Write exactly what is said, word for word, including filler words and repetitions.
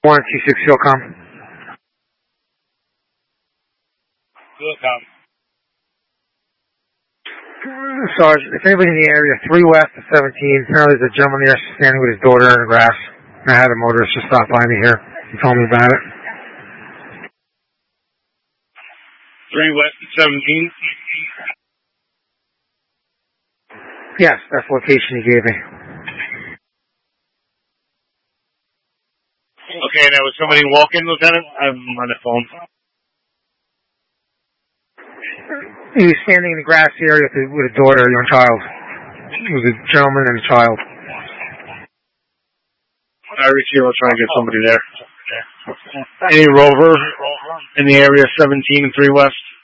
one two six Philcom. Philcom. Sergeant, if anybody in the area, three west of seventeen, apparently there's a gentleman there standing with his daughter in the grass. I had a motorist just stop by me here. He told me about it. three west of seventeen? Yes, that's the location he gave me. Okay, now was somebody walking, Lieutenant? I'm on the phone. He was standing in the grassy area with a, with a daughter, a young child. It was a gentleman and a child. I receive, I'll try and get somebody there. Any rover in the area seventeen and three west?